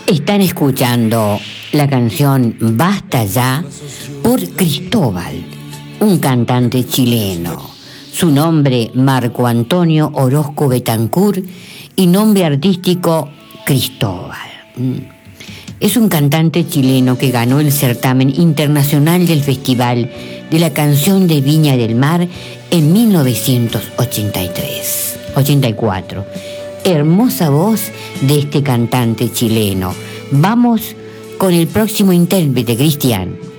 Están escuchando la canción Basta Ya por Cristóbal, un cantante chileno. Su nombre Marco Antonio Orozco Betancur y nombre artístico Cristóbal. Es un cantante chileno que ganó el certamen internacional del Festival de la Canción de Viña del Mar en 1984. Hermosa voz de este cantante chileno. Vamos con el próximo intérprete, Cristian.